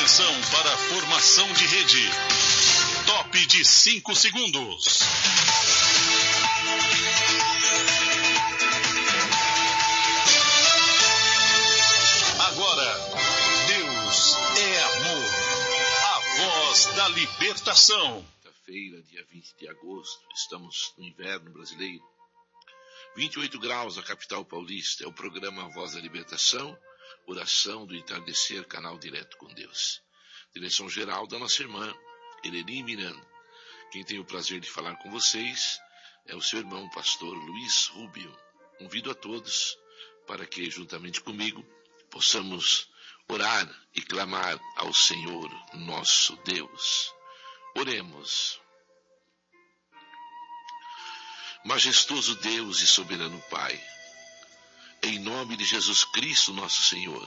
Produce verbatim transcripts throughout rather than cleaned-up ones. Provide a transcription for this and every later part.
Atenção para a formação de rede. Top de cinco segundos. Agora, Deus é amor. A voz da libertação. Quinta-feira, dia vinte de agosto, estamos no inverno brasileiro. vinte e oito graus na capital paulista. É o programa Voz da Libertação, oração do entardecer, canal direto com Deus. Direção geral da nossa irmã Eleni Miranda. Quem tem o prazer de falar com vocês é o seu irmão pastor Luiz Rubio. Convido a todos para que, juntamente comigo, possamos orar e clamar ao Senhor nosso Deus. Oremos. Majestoso Deus e soberano Pai, em nome de Jesus Cristo, nosso Senhor,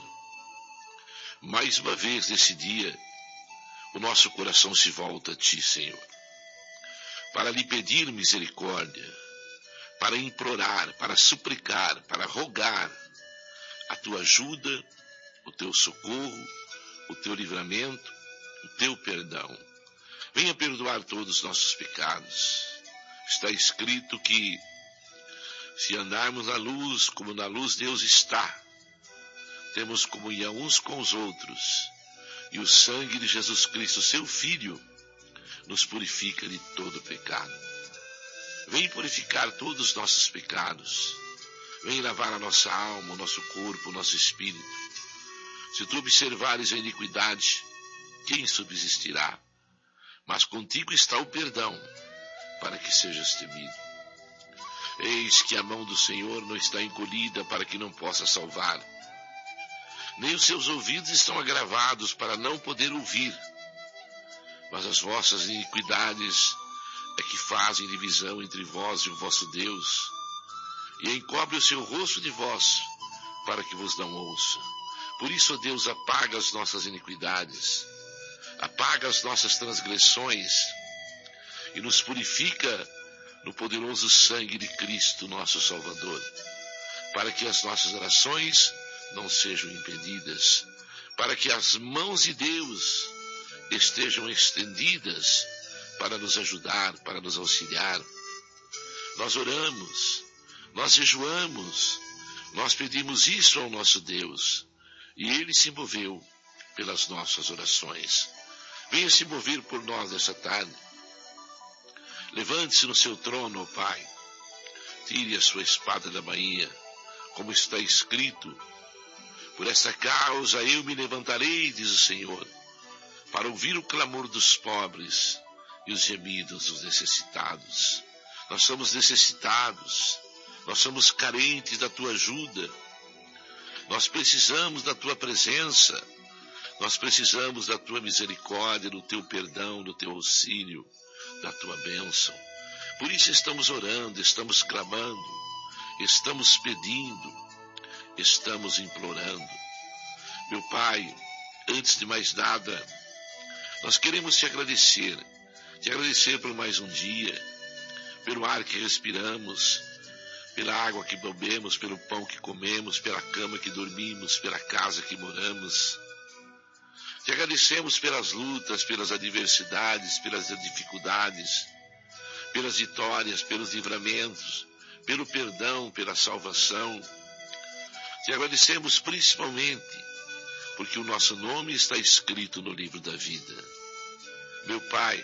mais uma vez nesse dia, o nosso coração se volta a Ti, Senhor, para lhe pedir misericórdia, para implorar, para suplicar, para rogar a Tua ajuda, o Teu socorro, o Teu livramento, o Teu perdão. Venha perdoar todos os nossos pecados. Está escrito que, se andarmos na luz, como na luz Deus está, temos comunhão uns com os outros, e o sangue de Jesus Cristo, seu Filho, nos purifica de todo pecado. Vem purificar todos os nossos pecados. Vem lavar a nossa alma, o nosso corpo, o nosso espírito. Se tu observares a iniquidade, quem subsistirá? Mas contigo está o perdão, para que sejas temido. Eis que a mão do Senhor não está encolhida para que não possa salvar, nem os seus ouvidos estão agravados para não poder ouvir, mas as vossas iniquidades é que fazem divisão entre vós e o vosso Deus, e encobre o seu rosto de vós, para que vos não ouça. Por isso, ó Deus, apaga as nossas iniquidades, apaga as nossas transgressões, e nos purifica no poderoso sangue de Cristo, nosso Salvador, para que as nossas orações não sejam impedidas, para que as mãos de Deus estejam estendidas para nos ajudar, para nos auxiliar. Nós oramos, nós jejuamos, nós pedimos isso ao nosso Deus, e Ele se moveu pelas nossas orações. Venha se mover por nós nessa tarde. Levante-se no seu trono, ó Pai. Tire a sua espada da bainha, como está escrito: por esta causa eu me levantarei, diz o Senhor, para ouvir o clamor dos pobres e os gemidos dos necessitados. Nós somos necessitados, nós somos carentes da Tua ajuda, nós precisamos da Tua presença, nós precisamos da Tua misericórdia, do Teu perdão, do Teu auxílio, da Tua bênção. Por isso estamos orando, estamos clamando, estamos pedindo, estamos implorando. Meu Pai, antes de mais nada, nós queremos Te agradecer, Te agradecer por mais um dia, pelo ar que respiramos, pela água que bebemos, pelo pão que comemos, pela cama que dormimos, pela casa que moramos. Te agradecemos pelas lutas, pelas adversidades, pelas dificuldades, pelas vitórias, pelos livramentos, pelo perdão, pela salvação. Te agradecemos principalmente porque o nosso nome está escrito no livro da vida. Meu Pai,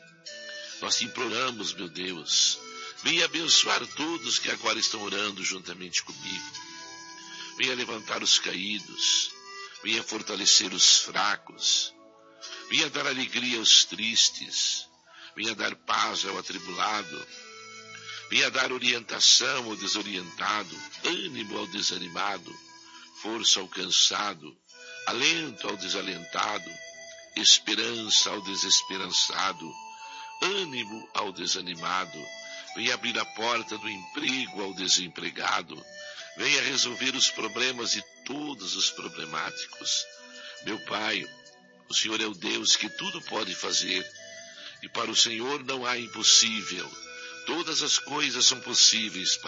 nós te imploramos, meu Deus, venha abençoar todos que agora estão orando juntamente comigo. Venha levantar os caídos, venha fortalecer os fracos, venha dar alegria aos tristes, venha dar paz ao atribulado, venha dar orientação ao desorientado, ânimo ao desanimado, força ao cansado, alento ao desalentado, esperança ao desesperançado, ânimo ao desanimado. Venha abrir a porta do emprego ao desempregado, venha resolver os problemas de todos os problemáticos. Meu Pai, o Senhor é o Deus que tudo pode fazer, e para o Senhor não há impossível. Todas as coisas são possíveis